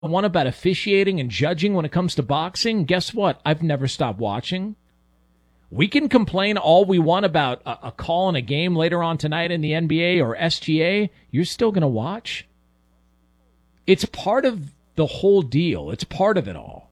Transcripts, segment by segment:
want about officiating and judging when it comes to boxing, guess what? I've never stopped watching. We can complain all we want about a call in a game later on tonight in the NBA or SGA. You're still going to watch? It's part of the whole deal. It's part of it all.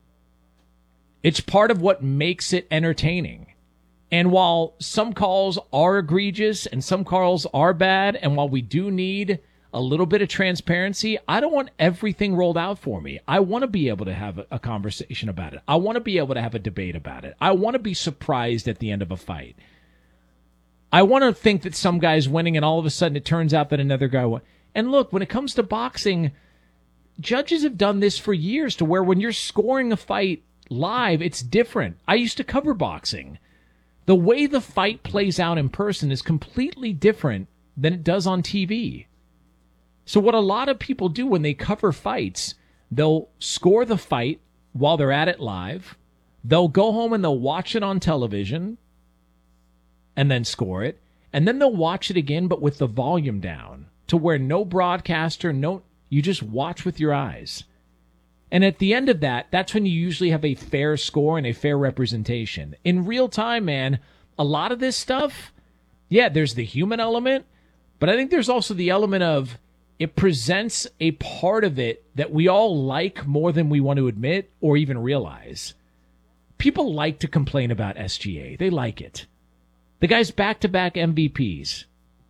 It's part of what makes it entertaining. And while some calls are egregious and some calls are bad, and while we do need a little bit of transparency, I don't want everything rolled out for me. I want to be able to have a conversation about it. I want to be able to have a debate about it. I want to be surprised at the end of a fight. I want to think that some guy's winning and all of a sudden it turns out that another guy won. And look, when it comes to boxing, judges have done this for years to where when you're scoring a fight live, it's different. I used to cover boxing. The way the fight plays out in person is completely different than it does on TV. So what a lot of people do when they cover fights, they'll score the fight while they're at it live. They'll go home and they'll watch it on television and then score it. And then they'll watch it again, but with the volume down to where no broadcaster, you just watch with your eyes. And at the end of that, that's when you usually have a fair score and a fair representation. In real time, man, a lot of this stuff, yeah, there's the human element, but I think there's also the element of it presents a part of it that we all like more than we want to admit or even realize. People like to complain about SGA. They like it. The guy's back-to-back MVPs.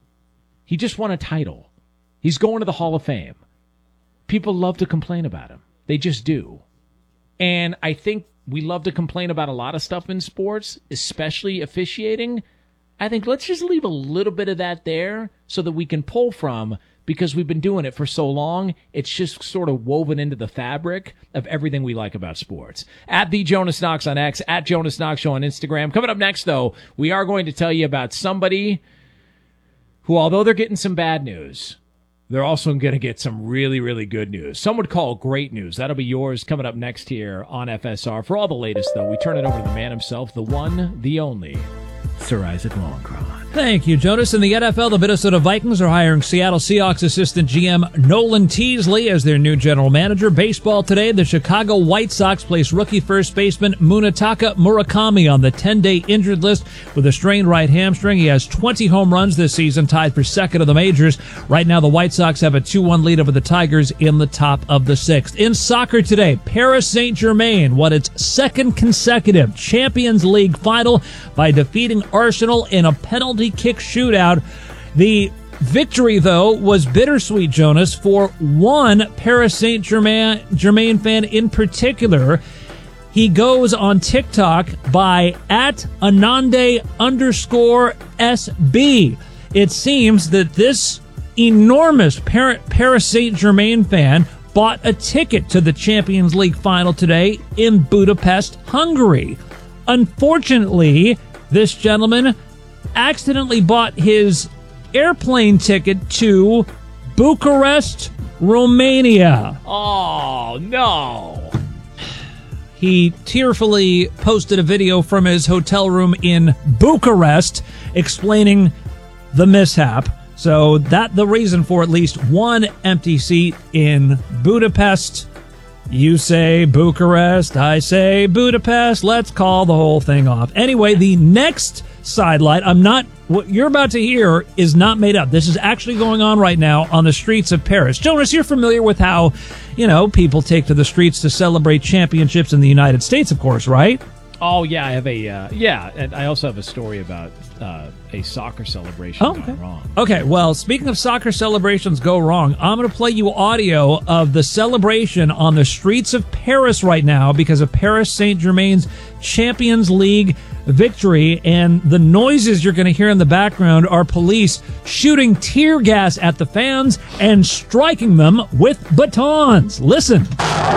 He just won a title. He's going to the Hall of Fame. People love to complain about him. They just do. And I think we love to complain about a lot of stuff in sports, especially officiating. I think let's just leave a little bit of that there so that we can pull from, because we've been doing it for so long, it's just sort of woven into the fabric of everything we like about sports. At the Jonas Knox on X, at Jonas Knox Show on Instagram. Coming up next, though, we are going to tell you about somebody who, although they're getting some bad news, they're also going to get some really, really good news. Some would call great news. That'll be yours coming up next here on FSR. For all the latest, though, we turn it over to the man himself, the one, the only, Sir Isaac Lowenkron. Thank you, Jonas. In the NFL, the Minnesota Vikings are hiring Seattle Seahawks assistant GM Nolan Teasley as their new general manager. Baseball today, the Chicago White Sox place rookie first baseman Munetaka Murakami on the 10-day injured list with a strained right hamstring. He has 20 home runs this season, tied for second of the majors. Right now, the White Sox have a 2-1 lead over the Tigers in the top of the sixth. In soccer today, Paris Saint-Germain won its second consecutive Champions League final by defeating Arsenal in a penalty kick shootout. The victory, though, was bittersweet, Jonas, for one Paris Saint-Germain fan in particular. He goes on TikTok by @Anande_SB. It seems that this enormous Paris Saint-Germain fan bought a ticket to the Champions League final today in Budapest, Hungary. Unfortunately, this gentleman accidentally bought his airplane ticket to Bucharest, Romania. Oh, no. He tearfully posted a video from his hotel room in Bucharest explaining the mishap. So that the reason for at least one empty seat in Budapest. You say Bucharest, I say Budapest. Let's call the whole thing off. Anyway, the next sidelight, what you're about to hear is not made up. This is actually going on right now on the streets of Paris. Jonas, you're familiar with how, people take to the streets to celebrate championships in the United States, of course, right? Oh, yeah, I have and I also have a story about a soccer celebration gone wrong. Okay, well, speaking of soccer celebrations go wrong, I'm going to play you audio of the celebration on the streets of Paris right now because of Paris Saint-Germain's Champions League victory, and the noises you're going to hear in the background are police shooting tear gas at the fans and striking them with batons. Listen.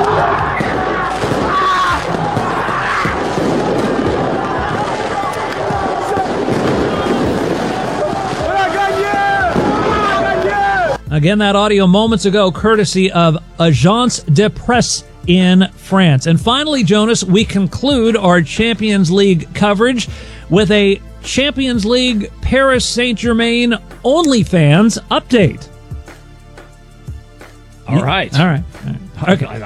Again, that audio moments ago, courtesy of Agence de Presse in France. And finally, Jonas, we conclude our Champions League coverage with a Champions League Paris Saint-Germain OnlyFans update. All right. Okay.